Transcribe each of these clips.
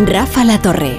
Rafa La Torre.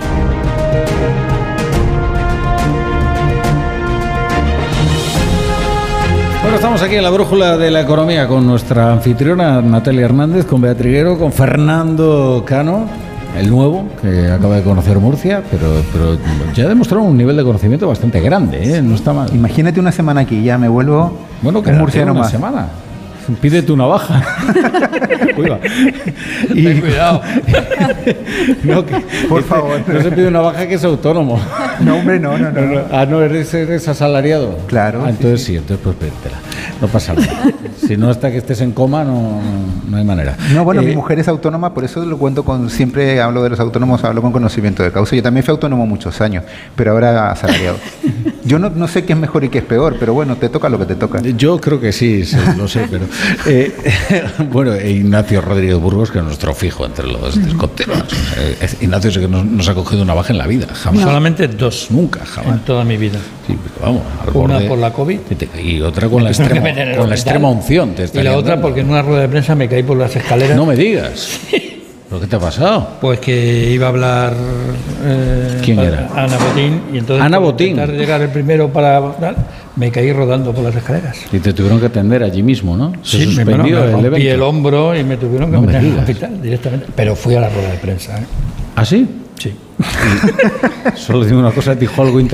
Bueno, estamos aquí en la brújula de la economía con nuestra anfitriona Natalia Hernández, con Beatriz Triguero, con Fernando Cano, el nuevo, que acaba de conocer Murcia, pero ya ha demostrado un nivel de conocimiento bastante grande, ¿eh? No está mal. Imagínate una semana aquí, ya me vuelvo un murciano más. Semana. Pídete una baja. Uy, ten cuidado. No, por favor. No se pide una baja que es autónomo. No, hombre, no. Ah, no, eres asalariado. Claro. Ah, entonces sí, entonces pues pídetela. No pasa nada. Si no, hasta que estés en coma, no hay manera. No, bueno, mi mujer es autónoma, por eso lo cuento siempre hablo de los autónomos, hablo con conocimiento de causa. Yo también fui autónomo muchos años, pero ahora asalariado. Yo no sé qué es mejor y qué es peor, pero bueno, te toca lo que te toca. Yo creo que sí, lo sé, pero... bueno, Ignacio Rodríguez Burgos, que es nuestro fijo entre los descontinuos. Ignacio es que nos ha cogido una baja en la vida, jamás. Solamente 2. Nunca, jamás. En toda mi vida. Sí, pero vamos, una por la COVID. Y otra con la extrema unción. Y la otra porque en una rueda de prensa me caí por las escaleras. No me digas. ¿Pero qué te ha pasado? Pues que iba a hablar... ¿Quién era? Ana Botín. Y entonces, Ana Botín. Intentar llegar el primero me caí rodando por las escaleras. Y te tuvieron que atender allí mismo, ¿no? Sí, me rompí el hombro y me tuvieron que meter en el hospital directamente. Pero fui a la rueda de prensa. ¿Ah, sí? Sí. Solo digo una cosa, dijo algo interesante.